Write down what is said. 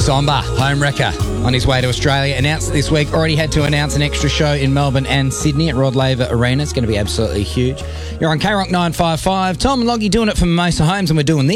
Somber, home wrecker, on his way to Australia. Announced this week, already had to announce an extra show in Melbourne and Sydney at Rod Laver Arena. It's going to be absolutely huge. You're on K-Rock 955. Tom and Loggy doing it for Mimosa Homes, and we're doing this.